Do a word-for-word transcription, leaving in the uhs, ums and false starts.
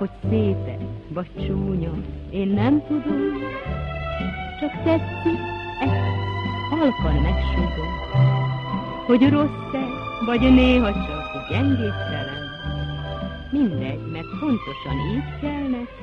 hogy szép-e vagy csúnya, én nem tudom, csak tetszik, ezt halkan megsugom, hogy rossz-e, vagy néha csak gyengételen. Mindegy, mert pontosan így kell neki,